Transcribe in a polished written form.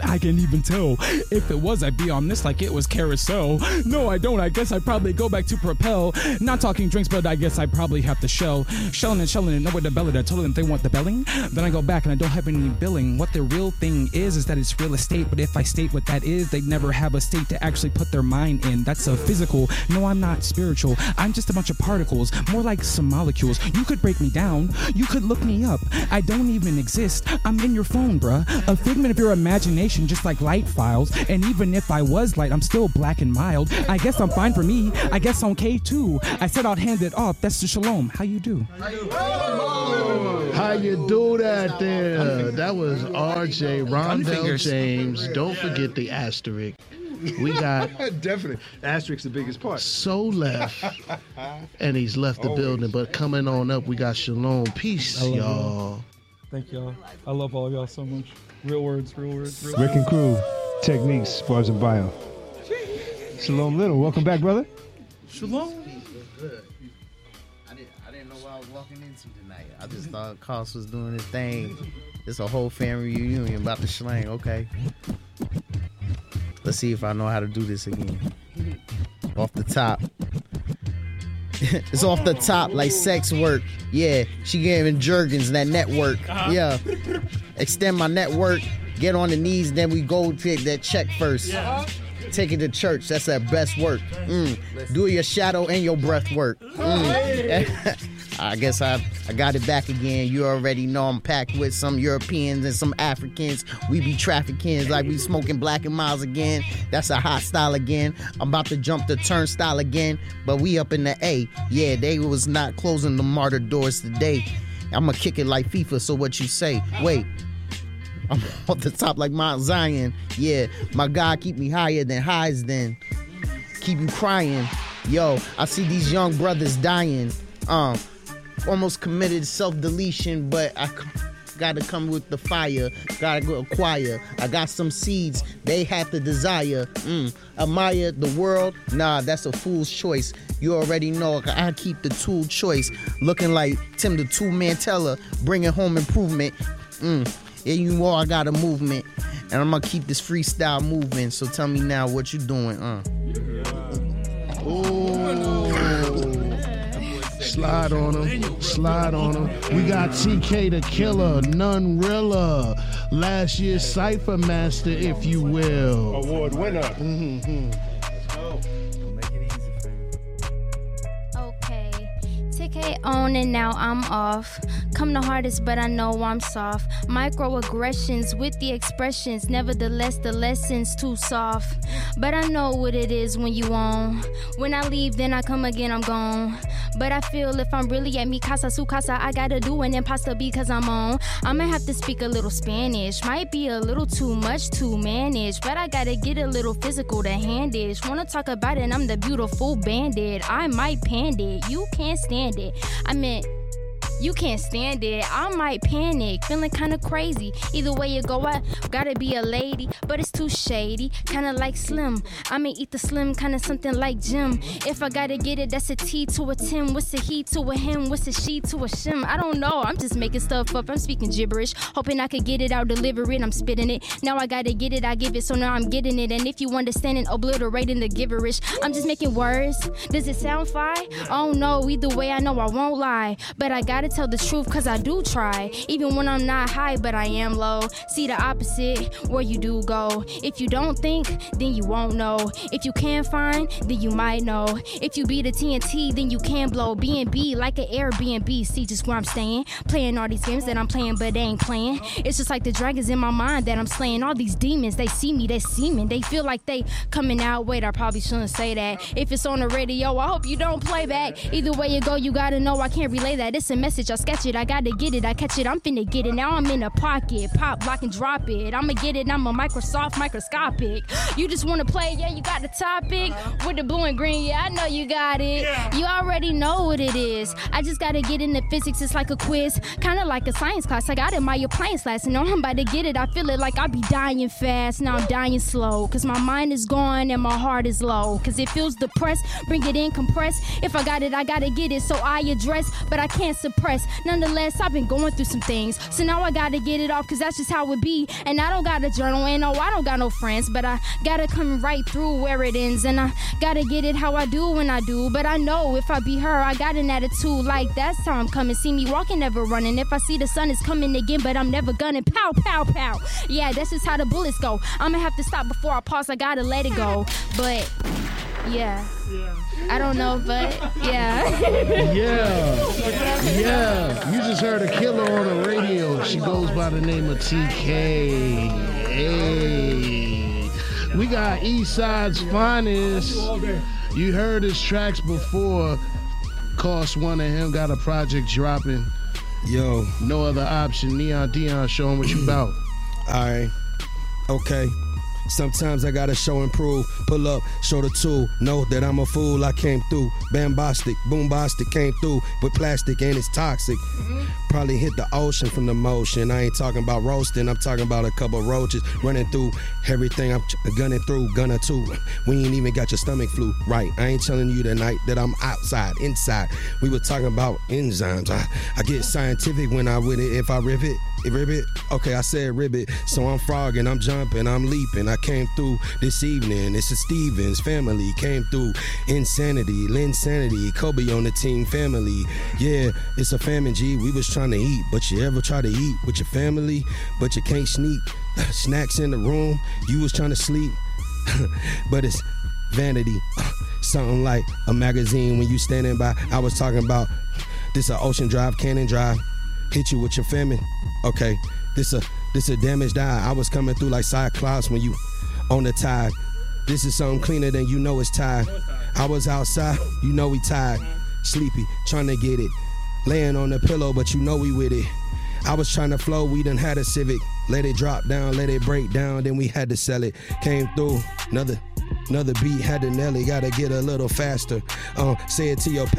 I can't even tell. If it was, I'd be on this like it was carousel. No, I don't. I guess I'd probably go back to Propel. Not talking drinks, but I guess I'd probably have to shelling and nowhere to bell it. I told them they want the belling. Then I go back and I don't have any billing. What the real thing is that it's real estate. But if I state what that is, they'd never have a state to actually put their mind in. That's a physical. No, I'm not spiritual. I'm just a bunch of particles, more like some molecules. You could break me down. You could look me up. I don't even exist. I'm in your phone, bruh. A figment of your imagination, just like light files. And even if I was light, I'm still black and mild. I guess I'm fine for me. I guess I'm K2. I said I'd hand it off. That's the shalom. How you do? How you do that there? That was RJ Rondell James. Don't forget the asterisk. We got definitely asterisk the biggest part. So left, and he's left the building. But coming on up, we got Shalom. Peace, y'all. Thank y'all. I love all of y'all so much. Real words. Rick and Crew, techniques, bars and bio. Shalom Little, welcome back, brother. Shalom. I didn't know what I was walking into tonight. I just thought Cost was doing his thing. It's a whole family reunion about the slang. Okay. Let's see if I know how to do this again. Off the top. It's off the top like sex work. Yeah, she giving Jergens that network. Yeah. Extend my network. Get on the knees, then we go take that check first. Take it to church. That's that best work. Do your shadow and your breath work. I guess I got it back again. You already know I'm packed with some Europeans and some Africans. We be traffickings like we smoking Black and Miles again. That's a hot style again. I'm about to jump the turnstile again, but we up in the A. Yeah, they was not closing the martyr doors today. I'ma kick it like FIFA, so what you say? Wait. I'm off the top like Mount Zion. Yeah, my God keep me higher than highs then. Keep you crying. Yo, I see these young brothers dying. Almost committed self-deletion, but I gotta come with the fire. Gotta go acquire. I got some seeds they have to desire. Admire the world? Nah, that's a fool's choice. You already know I keep the tool choice. Looking like Tim the Tool Mantella, bringing home improvement. Yeah, you know I got a movement, and I'm gonna keep this freestyle moving. So tell me now what you doing, Slide on him. We got TK the Killer, Nunrilla, last year's Cypher Master, if you will. Award winner. TK on and now I'm off. Come the hardest, but I know I'm soft. Microaggressions with the expressions. Nevertheless, the lesson's too soft. But I know what it is when you on. When I leave, then I come again, I'm gone. But I feel if I'm really at mi casa, su casa, I gotta do an imposter because I'm on. I'ma have to speak a little Spanish. Might be a little too much to manage. But I gotta get a little physical to hand it. Wanna talk about it, I'm the beautiful bandit. I might pand it, you can't stand it. I meant, you can't stand it. I might panic, feeling kinda crazy. Either way you go, I gotta be a lady, but it's too shady. Kinda like Slim. I'ma eat the Slim, kinda something like Jim. If I gotta get it, that's a T to a Tim. What's a he to a him? What's a she to a shim? I don't know. I'm just making stuff up. I'm speaking gibberish, hoping I could get it out, deliver it. I'm spitting it. Now I gotta get it, I give it, so now I'm getting it. And if you understand it, obliterating the gibberish. I'm just making words. Does it sound fine? Oh no, either way I know I won't lie. But I gotta tell the truth, cause I do try. Even when I'm not high, but I am low. See the opposite, where you do go. If you don't think, then you won't know. If you can find, then you might know. If you be the TNT, then you can blow. B&B like an Airbnb. See just where I'm staying. Playing all these games that I'm playing, but they ain't playing. It's just like the dragons in my mind that I'm slaying. All these demons, they see me, they see me. They feel like they coming out. Wait, I probably shouldn't say that. If it's on the radio, I hope you don't play back. Either way you go, you gotta know I can't relay that. It's a message, I sketch it, I gotta get it, I catch it, I'm finna get it. Now I'm in a pocket, pop, lock and drop it. I'ma get it, I'm a Microsoft microscopic. You just wanna play, yeah, you got the topic. With the blue and green, yeah, I know you got it. You already know what it is. I just gotta get into physics, it's like a quiz. Kinda like a science class, I got it, my appliance last. And now I'm about to get it, I feel it like I be dying fast. Now I'm dying slow, cause my mind is gone and my heart is low. Cause it feels depressed, bring it in, compress. If I got it, I gotta get it, so I address. But I can't suppress express. Nonetheless, I've been going through some things, so now I gotta get it off, cause that's just how it be. And I don't got a journal, and no, I don't got no friends, but I gotta come right through where it ends, and I gotta get it how I do when I do. But I know if I be her, I got an attitude like that's how I'm coming. See me walking, never running. If I see the sun is coming again, but I'm never gunning. Pow, pow, pow. Yeah, that's just how the bullets go. I'ma have to stop before I pause. I gotta let it go. But yeah, I don't know, but yeah. Yeah. You just heard a killer on the radio. She goes by the name of TK. Hey. We got Eastside's Finest. You heard his tracks before. Cost one of him, got a project dropping. Yo. No other option. Neon Dion, show him what you about. Alright. Okay. Sometimes I gotta show and prove. Pull up, show the tool. Know that I'm a fool, I came through. Bambastic, boombastic, came through with plastic and it's toxic. Probably hit the ocean from the motion. I ain't talking about roasting, I'm talking about a couple roaches running through everything I'm gunning through, gunner too. We ain't even got your stomach flu, right? I ain't telling you tonight that I'm outside, inside. We were talking about enzymes. I get scientific when I with it. If I ribbit, okay, I said ribbit. So I'm frogging, I'm jumping, I'm leaping. I came through this evening. It's a Stevens family. Came through insanity, Linsanity, Kobe on the team family. Yeah, it's a famine, G. We was trying to eat, but you ever try to eat with your family, but you can't sneak snacks in the room? You was trying to sleep, but it's vanity. Something like a magazine when you standing by. I was talking about this a Ocean Drive, Cannon Drive. Hit you with your famine. Okay, this a damaged eye. I was coming through like Cyclops when you on the tide. This is something cleaner than you know it's tired. I was outside, you know we tired. Sleepy, trying to get it. Laying on the pillow, but you know we with it. I was trying to flow, we done had a Civic. Let it drop down, let it break down, then we had to sell it. Came through, another beat, had to nail it, gotta get a little faster. Say it to your